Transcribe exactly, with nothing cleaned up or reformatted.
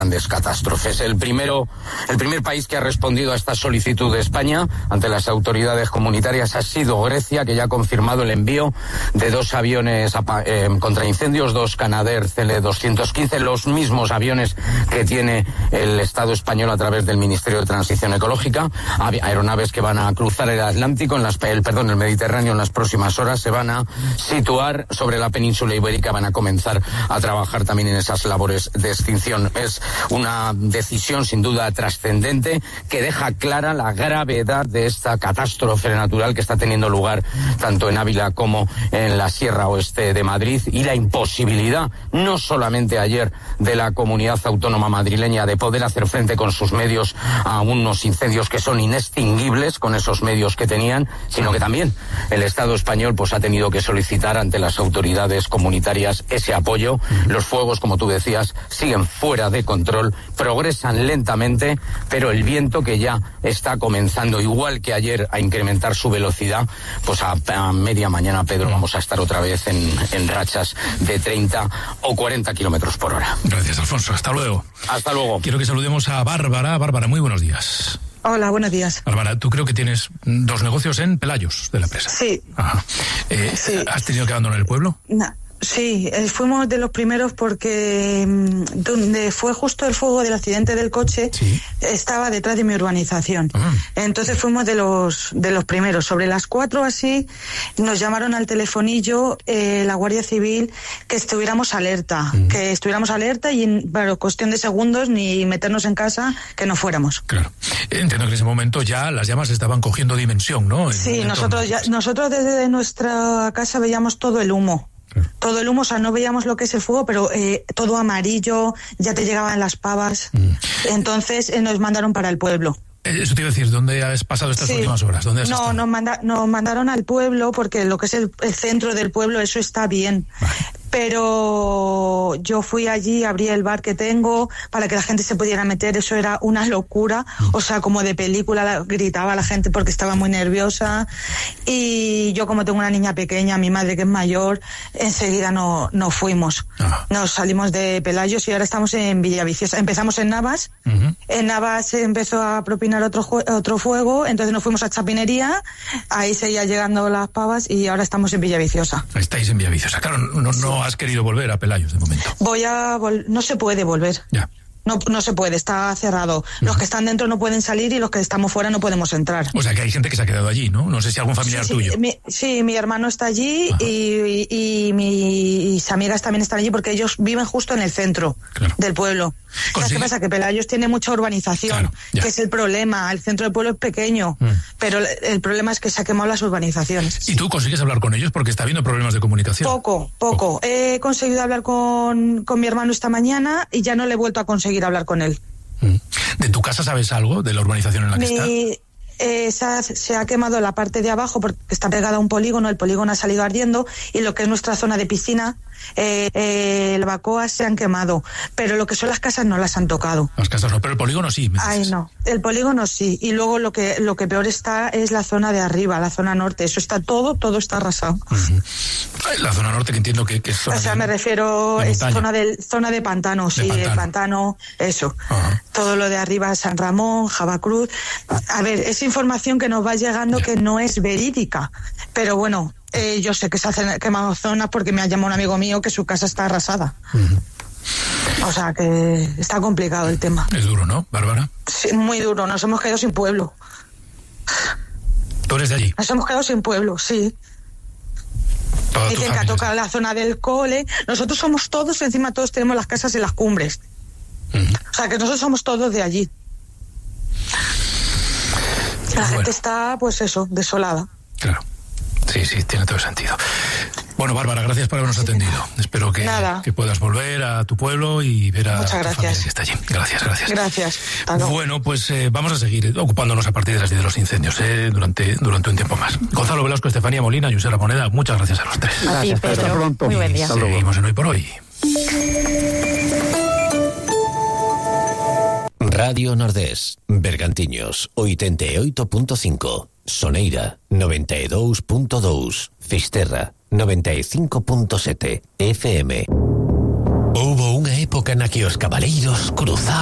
grandes catástrofes. El primero, el primer país que ha respondido a esta solicitud de España ante las autoridades comunitarias ha sido Grecia, que ya ha confirmado el envío de dos aviones eh, contra incendios, dos Canadair C L doscientos quince, los mismos aviones que tiene el Estado español a través del Ministerio de Transición Ecológica, aeronaves que van a cruzar el Atlántico, en las, el, perdón, el Mediterráneo en las próximas horas, se van a situar sobre la península ibérica, van a comenzar a trabajar también en esas labores de extinción. Es una decisión sin duda trascendente que deja clara la gravedad de esta catástrofe natural que está teniendo lugar tanto en Ávila como en la Sierra Oeste de Madrid, y la imposibilidad, no solamente ayer de la comunidad autónoma madrileña, de poder hacer frente con sus medios a unos incendios que son inextinguibles con esos medios que tenían, sino que también el Estado español pues ha tenido que solicitar ante las autoridades comunitarias ese apoyo. Los fuegos, como tú decías, siguen fuera de control. Control, progresan lentamente, pero el viento, que ya está comenzando, igual que ayer, a incrementar su velocidad, pues a, a media mañana, Pedro, vamos a estar otra vez en, en rachas de treinta o cuarenta kilómetros por hora. Gracias, Alfonso. Hasta luego. Hasta luego. Quiero que saludemos a Bárbara. Bárbara, muy buenos días. Hola, buenos días. Bárbara, tú creo que tienes dos negocios en Pelayos de la empresa. Sí. Ajá. Eh, sí. ¿Has tenido que abandonar el pueblo? No. Sí, eh, fuimos de los primeros porque mmm, donde fue justo el fuego del accidente del coche, sí, estaba detrás de mi urbanización. Uh-huh. Entonces fuimos de los de los primeros. Sobre las cuatro así nos llamaron al telefonillo eh, la Guardia Civil que estuviéramos alerta, uh-huh, que estuviéramos alerta y en bueno, cuestión de segundos ni meternos en casa que no fuéramos. Claro. Entiendo que en ese momento ya las llamas estaban cogiendo dimensión, ¿no? En sí, nosotros ya, nosotros desde nuestra casa veíamos todo el humo. Claro. Todo el humo, o sea, no veíamos lo que es el fuego, pero eh, todo amarillo, ya te llegaban las pavas. Mm. Entonces eh, nos mandaron para el pueblo. Eso te iba a decir, ¿dónde has pasado estas sí. últimas horas? ¿Dónde has no, estado? Nos, manda, nos mandaron al pueblo, porque lo que es el, el centro del pueblo, eso está bien. Vale. Pero yo fui allí, abrí el bar que tengo para que la gente se pudiera meter, eso era una locura, mm. o sea, como de película, la, gritaba la gente porque estaba muy nerviosa, y yo, como tengo una niña pequeña, mi madre que es mayor, enseguida no, no fuimos. Ah. Nos salimos de Pelayos y ahora estamos en Villaviciosa. Empezamos en Navas, uh-huh. en Navas se empezó a propinar otro, otro fuego, entonces nos fuimos a Chapinería, ahí seguía llegando las pavas y ahora estamos en Villaviciosa. Estáis en Villaviciosa, claro, no, no sí. has querido volver a Pelayos de momento. Voy a vol- no se puede volver. Ya. No, no se puede, está cerrado. Los uh-huh. que están dentro no pueden salir y los que estamos fuera no podemos entrar. O sea que hay gente que se ha quedado allí, ¿no? No sé si algún familiar sí, sí, tuyo. Mi, sí, mi hermano está allí y, y, y mis amigas también están allí porque ellos viven justo en el centro claro. del pueblo. ¿Sabes qué pasa? Que Pelayos tiene mucha urbanización, claro, que es el problema. El centro del pueblo es pequeño, mm. pero el, el problema es que se ha quemado las urbanizaciones. ¿Y tú consigues hablar con ellos? Porque está habiendo problemas de comunicación. Poco, poco. poco. He conseguido hablar con, con mi hermano esta mañana y ya no le he vuelto a conseguir hablar con él. ¿De tu casa sabes algo? ¿De la urbanización en la que Mi, está? Eh, se, ha, se ha quemado la parte de abajo porque está pegada a un polígono, el polígono ha salido ardiendo y lo que es nuestra zona de piscina, eh, eh, el Bacoa se han quemado, pero lo que son las casas no las han tocado. Las casas no, pero el polígono sí. Ay, no, el polígono sí, y luego lo que lo que peor está es la zona de arriba, la zona norte, eso está todo, todo está arrasado. Uh-huh. La zona norte que entiendo que, que es zona O sea, de, me refiero, es zona, del, zona de pantano, de sí, pantano. el pantano, eso. Uh-huh. Todo lo de arriba, San Ramón, Javacruz. A ver, es información que nos va llegando yeah. que no es verídica, pero bueno, eh, yo sé que se hacen quemadas zonas porque me ha llamado un amigo mío que su casa está arrasada. Uh-huh. O sea que está complicado el tema. Es duro, ¿no, Bárbara? Sí, muy duro, nos hemos quedado sin pueblo. ¿Tú eres de allí? Nos hemos quedado sin pueblo, sí. Dicen que ha tocado la zona del cole. Nosotros somos todos, encima todos tenemos las casas en las cumbres. Uh-huh. O sea que nosotros somos todos de allí. La bueno. gente está, pues eso, desolada. Claro. Sí, sí, tiene todo sentido. Bueno, Bárbara, gracias por habernos atendido. Espero que, que puedas volver a tu pueblo y ver a Muchas tu gracias. familia que está allí. Gracias, gracias. Gracias. Bueno, pues eh, vamos a seguir ocupándonos a partir de las diez de los incendios eh, durante, durante un tiempo más. Gonzalo Velasco, Estefanía Molina y José Moneda, muchas gracias a los tres. Gracias, sí, Pedro. Hasta pronto. Muy buen día. Seguimos en Hoy por Hoy. Radio Nordés, Bergantiños, oitenta e oito punto cinco, Soneira, noventa e dous punto dous, Fisterra, noventa e cinco punto sete, F M. Houbo unha época tocan aquí os cabaleiros cruzados